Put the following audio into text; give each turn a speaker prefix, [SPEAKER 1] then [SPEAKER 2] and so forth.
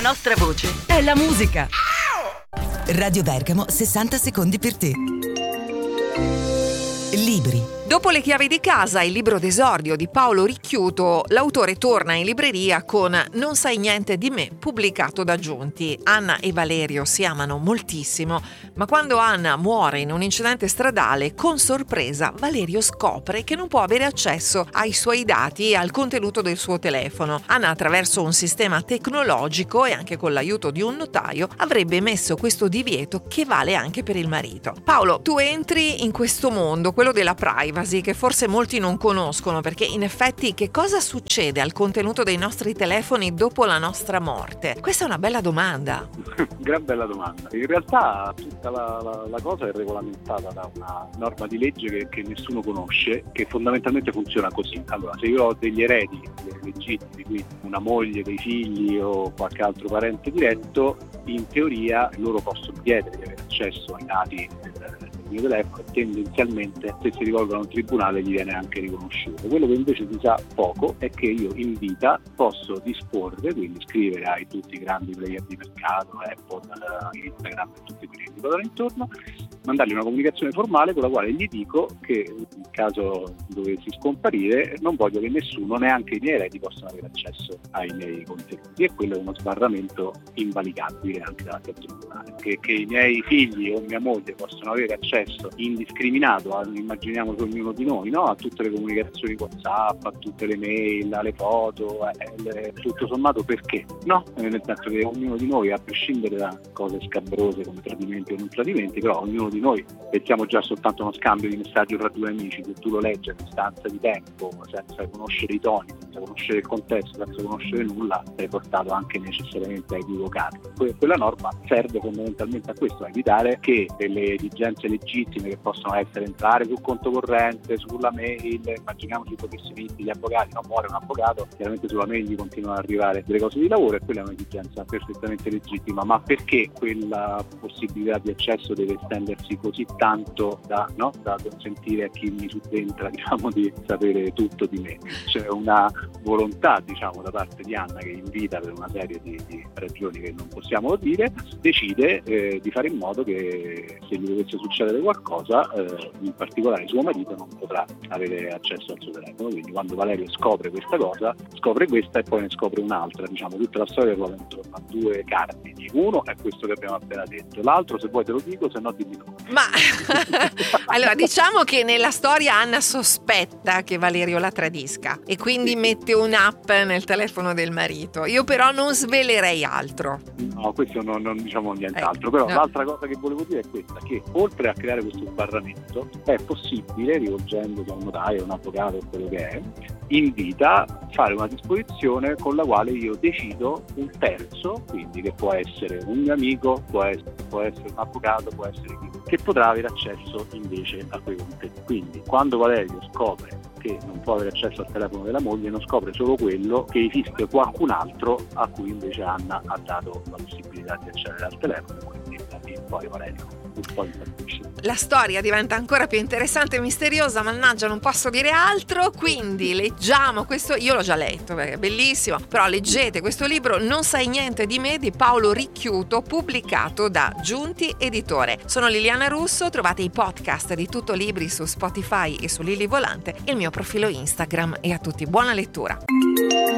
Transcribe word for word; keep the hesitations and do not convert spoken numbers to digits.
[SPEAKER 1] nostra voce è la musica.
[SPEAKER 2] Radio Bergamo, sessanta secondi per te. Libri.
[SPEAKER 3] Dopo Le chiavi di casa, il libro d'esordio di Paolo Ricchiuto, l'autore torna in libreria con Non sai niente di me, pubblicato da Giunti. Anna e Valerio si amano moltissimo, ma quando Anna muore in un incidente stradale, con sorpresa Valerio scopre che non può avere accesso ai suoi dati e al contenuto del suo telefono. Anna, attraverso un sistema tecnologico e anche con l'aiuto di un notaio, avrebbe messo questo divieto che vale anche per il marito. Paolo, tu entri in questo mondo, quello della privacy, che forse molti non conoscono, perché in effetti che cosa succede al contenuto dei nostri telefoni dopo la nostra morte? Questa è una bella domanda.
[SPEAKER 4] Gran bella domanda. In realtà tutta la, la, la cosa è regolamentata da una norma di legge che, che nessuno conosce, che fondamentalmente funziona così. Allora, se io ho degli eredi legittimi, quindi una moglie, dei figli o qualche altro parente diretto, in teoria loro possono chiedere di avere accesso ai dati del mio telefono e tendenzialmente se si rivolgono a un tribunale gli viene anche riconosciuto. Quello che invece si sa poco è che io in vita posso disporre, quindi scrivere ai tutti i grandi player di mercato, Apple, Instagram e tutti quelli che mi guardano intorno, mandargli una comunicazione formale con la quale gli dico che in caso dovessi scomparire non voglio che nessuno, neanche i miei eredi, possano avere accesso ai miei contenuti, e quello è uno sbarramento invalicabile anche davanti al tribunale. Che, che i miei figli o mia moglie possono avere accesso indiscriminato, a, immaginiamo che ognuno di noi, no? A tutte le comunicazioni WhatsApp, a tutte le mail, alle foto, eh, tutto sommato perché? No, nel senso che ognuno di noi, a prescindere da cose scabrose come tradimenti o non tradimenti, però ognuno di noi, pensiamo già soltanto a uno scambio di messaggi tra due amici, se tu lo leggi a distanza di tempo, senza conoscere i toni, senza conoscere il contesto, senza conoscere nulla, sei portato anche necessariamente a equivocare. Que- quella norma serve fondamentalmente a questo, a evitare che delle esigenze legittime che possono essere entrare sul conto corrente, sulla mail, immaginiamoci i professionisti, gli avvocati, non muore un avvocato, chiaramente sulla mail gli continuano ad arrivare delle cose di lavoro, e quella è un'esigenza perfettamente legittima, ma perché quella possibilità di accesso deve estendersi così tanto da, no, da consentire a chi mi subentra, diciamo, di sapere tutto di me? C'è una volontà, diciamo, da parte di Anna, che in vita, per una serie di, di ragioni che non possiamo dire, decide eh, di fare in modo che se gli dovesse succedere qualcosa, eh, in particolare suo marito non potrà avere accesso al suo telefono. Quindi quando Valerio scopre questa cosa, scopre questa e poi ne scopre un'altra, diciamo, tutta la storia ruota intorno a due cardini. Uno è questo che abbiamo appena detto, l'altro, se vuoi te lo dico, se no dimmi tu.
[SPEAKER 3] Ma allora, diciamo che nella storia Anna sospetta che Valerio la tradisca e quindi sì, mette un'app nel telefono del marito. Io però non svelerei altro.
[SPEAKER 4] No, questo non, non diciamo nient'altro, eh, però
[SPEAKER 3] no.
[SPEAKER 4] L'altra cosa che volevo dire è questa, che oltre a creare questo sbarramento è possibile, rivolgendosi a un notaio, a un avvocato o quello che è, in vita fare una disposizione con la quale io decido un terzo, quindi che può essere un mio amico, può essere, può essere un avvocato, può essere chi, che potrà avere accesso invece a quei contenuti. Quindi quando Valerio scopre che non può avere accesso al telefono della moglie, non scopre solo quello, che esiste qualcun altro a cui invece Anna ha dato la possibilità di accedere al telefono, quindi da lì poi Valerio un po' impazzisce.
[SPEAKER 3] La storia diventa ancora più interessante e misteriosa, mannaggia, non posso dire altro, quindi leggiamo questo, io l'ho già letto perché è bellissimo, però leggete questo libro Non sai niente di me di Paolo Ricchiuto, pubblicato da Giunti Editore. Sono Liliana Russo, trovate i podcast di Tutto Libri su Spotify e su Lili Volante, il mio profilo Instagram, e a tutti buona lettura.